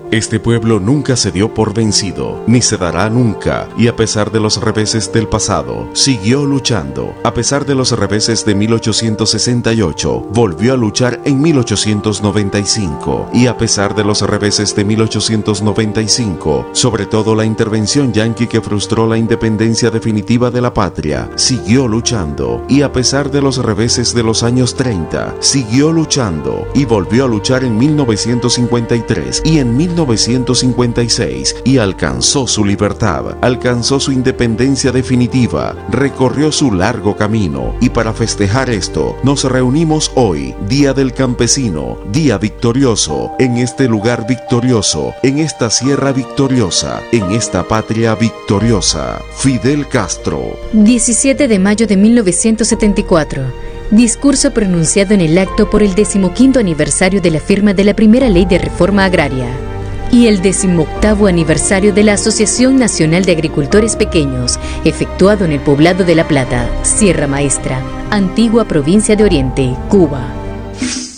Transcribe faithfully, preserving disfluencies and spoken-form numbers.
Este pueblo nunca se dio por vencido, ni se dará nunca, y a pesar de los reveses del pasado, siguió luchando. A pesar de los reveses de mil ochocientos sesenta y ocho, volvió a luchar en mil ochocientos noventa y cinco, y a pesar de los reveses de mil ochocientos noventa y cinco, sobre todo la intervención yanqui que frustró la independencia definitiva de la patria, siguió luchando, y a pesar de los reveses de los años treinta, siguió luchando, y volvió a luchar en mil novecientos cincuenta y tres y en mil novecientos cincuenta y seis, y alcanzó su libertad, alcanzó su independencia definitiva, recorrió su largo camino, y para festejar esto, nos reunimos hoy, Día del Campesino, día victorioso, en este lugar victorioso, en esta sierra victoriosa, en esta patria victoriosa. Fidel Castro. diecisiete de mayo de mil novecientos setenta y cuatro. Discurso pronunciado en el acto por el decimoquinto aniversario de la firma de la primera ley de reforma agraria y el decimoctavo aniversario de la Asociación Nacional de Agricultores Pequeños, efectuado en el poblado de La Plata, Sierra Maestra, antigua provincia de Oriente, Cuba.